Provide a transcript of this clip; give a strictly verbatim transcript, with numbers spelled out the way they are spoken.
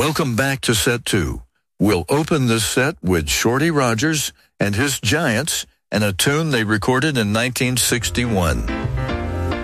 Welcome back to set two. We'll open this set with Shorty Rogers and his Giants and a tune they recorded in nineteen sixty-one.